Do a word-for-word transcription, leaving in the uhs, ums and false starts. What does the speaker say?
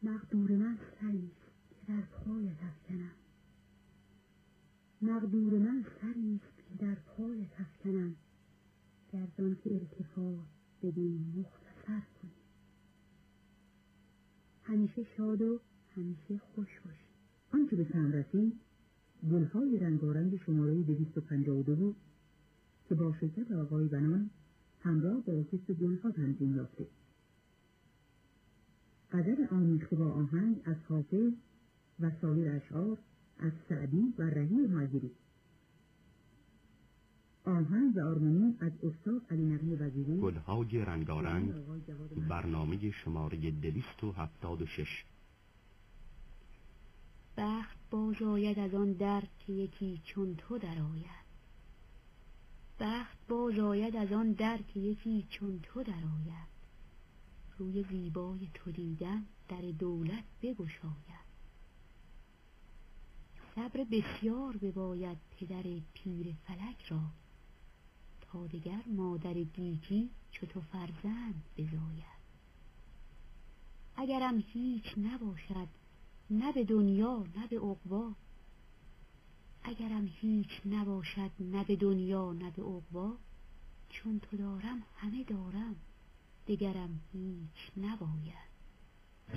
مقدور من سریست که در پایت افکنم، مقدور من سریست که در پایت افکنم، گردان که التفات بدین مختصر کنی. همیشه شاد و همیشه خوش باشی. آنچه به سهم رسید گلهای رنگارنگ شماره دویست و پنجاه و دو بود که با شرکت آقای بنان همراه با ارکستر گلها تنظیم یافته. غزل آمیخته با آهنگ از حافظ و سایر اشعار از سعدی و رحیم ماجری. آهنگ و آرمونی از استاد علی نقی وزیری. گلهای رنگارنگ، برنامه شماره دویست و هفتاد و شش. بخت باز آید از آن در که یکی چون تو در آید، بخت باز آید از آن در که یکی چون تو در آید، روی زیبای تو دیدن در دولت بگشاید. صبر بسیار بباید پدر پیر فلک را، تا دگر مادر گیتی چو تو فرزند بزاید. اگرم هیچ نباشد نه به دنیا نه به عقبی، اگرم هیچ نباشد نه به دنیا نه به عقبی، چون تو دارم همه دارم دگرم هیچ نباید.